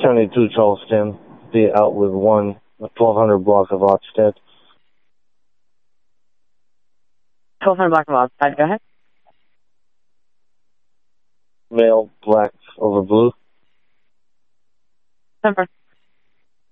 72 Charleston, the outlet 1, 1200 block of Oxted. 1200 block of Oxted, go ahead. Male, black over blue. Number.